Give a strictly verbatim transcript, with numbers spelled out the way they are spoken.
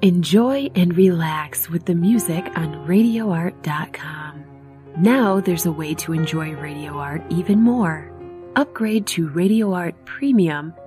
Enjoy and relax with the music on radio art dot com. Now there's a way to enjoy Radio Art even more. Upgrade to Radio Art Premium